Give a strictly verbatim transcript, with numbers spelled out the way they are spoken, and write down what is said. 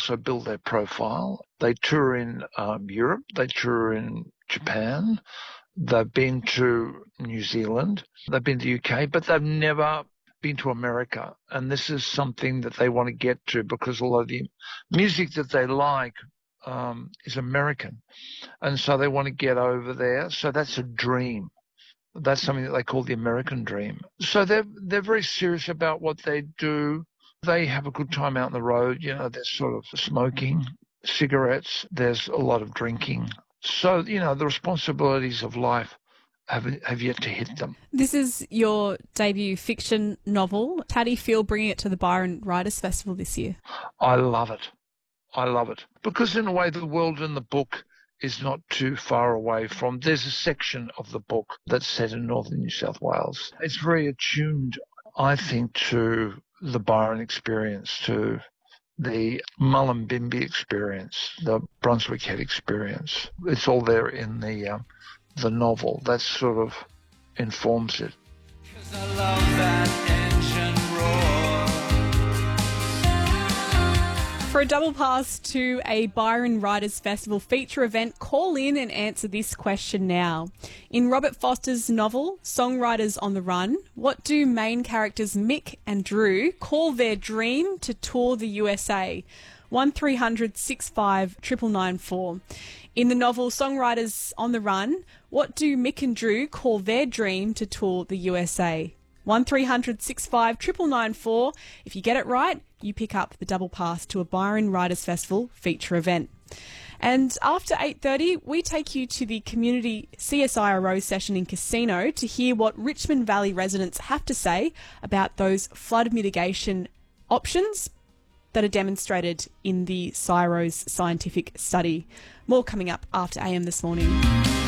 also build their profile. They tour in um, Europe, they tour in Japan, they've been to New Zealand, they've been to the U K, but they've never been to America. And this is something that they want to get to because a lot of the music that they like um, is American. And so they want to get over there. So that's a dream. That's something that they call the American dream. So they're, they're very serious about what they do. They have a good time out on the road. You know, there's sort of smoking, cigarettes, there's a lot of drinking. So, you know, the responsibilities of life have have yet to hit them. This is your debut fiction novel. How do you feel bringing it to the Byron Writers Festival this year? I love it. I love it. Because in a way, the world in the book is not too far away from, there's a section of the book that's set in northern New South Wales. It's very attuned, I think, to the Byron experience, to the Mullumbimby experience, the Brunswick Head experience. It's all there in the um, the novel. That sort of informs it. 'Cause I love that engine roar. For a double pass to a Byron Writers Festival feature event, call in and answer this question now. In Robert Foster's novel, Songwriters on the Run, what do main characters Mick and Drew call their dream to tour the U S A? one three hundred six five nine nine nine four. In the novel Songwriters on the Run, what do Mick and Drew call their dream to tour the U S A? one three hundred six five nine nine nine four. If you get it right, you pick up the double pass to a Byron Writers Festival feature event. And after eight thirty, we take you to the community C S I R O session in Casino to hear what Richmond Valley residents have to say about those flood mitigation options that are demonstrated in the C S I R O's scientific study. More coming up after A M this morning.